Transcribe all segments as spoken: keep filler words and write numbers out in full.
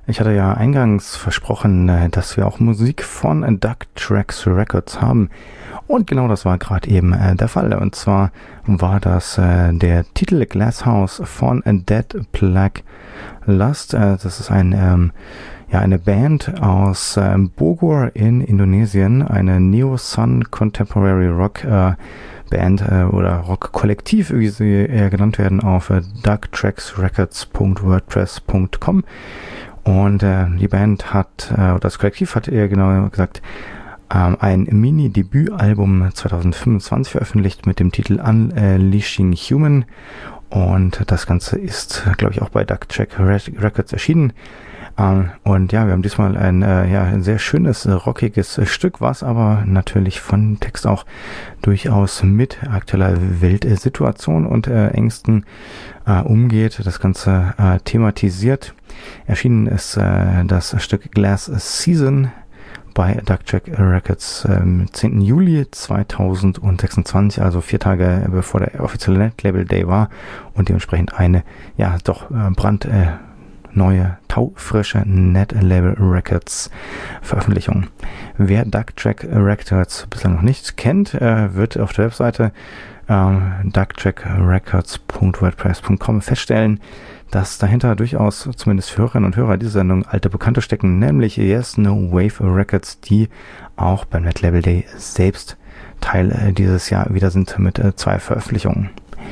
Ich hatte ja eingangs versprochen, dass wir auch Musik von Duck Tracks Records haben. Und genau das war gerade eben äh, der Fall. Und zwar war das äh, der Titel Glasshouse von Dead Plague Lust. Äh, das ist ein, ähm, ja, eine Band aus ähm, Bogor in Indonesien, eine Neo-Sun Contemporary Rock äh, Band äh, oder Rock-Kollektiv, wie sie eher genannt werden, auf äh, duck tracks records punkt wordpress punkt com. Und äh, die Band hat, äh, das Kollektiv hat eher genau gesagt, ähm, ein Mini-Debütalbum zwanzig fünfundzwanzig veröffentlicht mit dem Titel Unleashing Human. Und das Ganze ist, glaube ich, auch bei Duck Track Records erschienen. Ähm, und ja, wir haben diesmal ein, äh, ja, ein sehr schönes, äh, rockiges äh, Stück, was aber natürlich von Text auch durchaus mit aktueller Weltsituation und äh, Ängsten äh, umgeht, das Ganze äh, thematisiert. Erschienen ist äh, das Stück Glass Season bei Duck Track Records am äh, zehnten Juli zweitausendsechsundzwanzig, also vier Tage bevor der offizielle Netlabel Day war und dementsprechend eine, ja, doch äh, brand äh, neue, taufrische Netlabel Records Veröffentlichung. Wer Duck Track Records bislang noch nicht kennt, äh, wird auf der Webseite äh, duck track records punkt wordpress punkt com feststellen, dass dahinter durchaus, zumindest für Hörerinnen und Hörer dieser Sendung, alte Bekannte stecken, nämlich Yes No Wave Records, die auch beim Netlabel Day selbst Teil äh, dieses Jahr wieder sind mit äh, zwei Veröffentlichungen.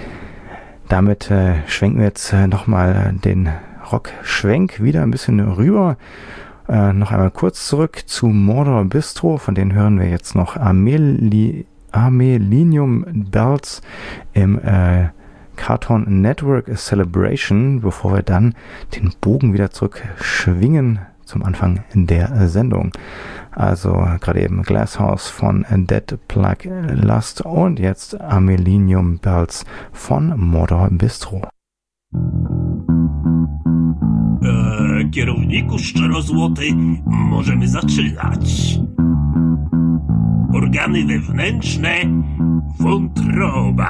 Damit äh, schwenken wir jetzt äh, nochmal den Rock-Schwenk wieder ein bisschen rüber. Äh, noch einmal kurz zurück zu Mordor Bistro, von denen hören wir jetzt noch Ameli- Amelinium Bells im äh, Cartoon Network Celebration, bevor wir dann den Bogen wieder zurück schwingen zum Anfang der Sendung. Also gerade eben Glasshouse von Dead Plague Lust und jetzt Amelinium Bells von Mordor Bistro. Eee, kierowniku szczerozłoty, możemy zaczynać. Organy wewnętrzne, wątroba.